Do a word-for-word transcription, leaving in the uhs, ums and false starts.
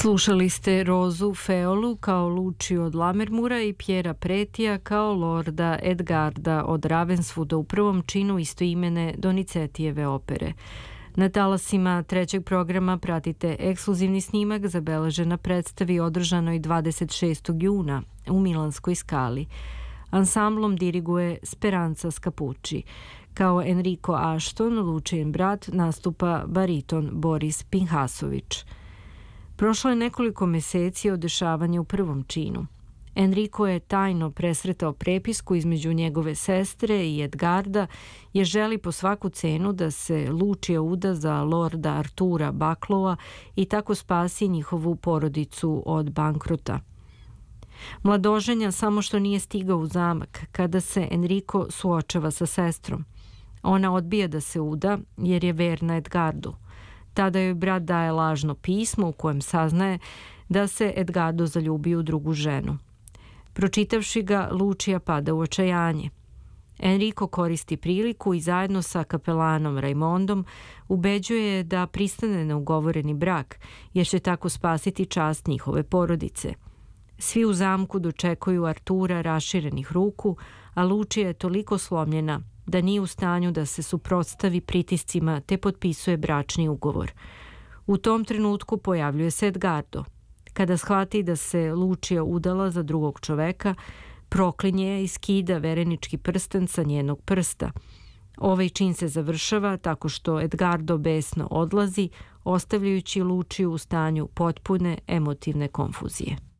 Slušali ste Rozu Feolu kao Lučiju od Lamermura i Pjera Pretija kao Lorda Edgarda od Ravenswooda u prvom činu istoimene Donizetijeve opere. Na talasima trećeg programa pratite ekskluzivni snimak zabeležen na predstavi održanoj dvadeset šestog juna u Milanskoj Skali. Ansamblom diriguje Speranza Scapucci. Kao Enrico Ashton, Lučijin brat, nastupa bariton Boris Pinhasović. Prošlo je nekoliko meseci od dešavanja u prvom činu. Enrico je tajno presretao prepisku između njegove sestre i Edgarda, jer želi po svaku cenu da se Lučija uda za lorda Artura Baklova i tako spasi njihovu porodicu od bankrota. Mladoženja samo što nije stigao u zamak kada se Enrico suočava sa sestrom. Ona odbija da se uda jer je verna Edgardu. Tada joj brat daje lažno pismo u kojem saznaje da se Edgardo zaljubio u drugu ženu. Pročitavši ga, Lučija pada u očajanje. Enrico koristi priliku i zajedno sa kapelanom Raimondom ubeđuje da pristane na ugovoreni brak, jer će tako spasiti čast njihove porodice. Svi u zamku dočekuju Artura raširenih ruku, a Lučija je toliko slomljena da nije u stanju da se suprotstavi pritiscima te potpisuje bračni ugovor. U tom trenutku pojavljuje se Edgardo. Kada shvati da se Lučija udala za drugog čoveka, proklinje je i skida verenički prsten sa njenog prsta. Ovaj čin se završava tako što Edgardo besno odlazi, ostavljajući Lučiju u stanju potpune emotivne konfuzije.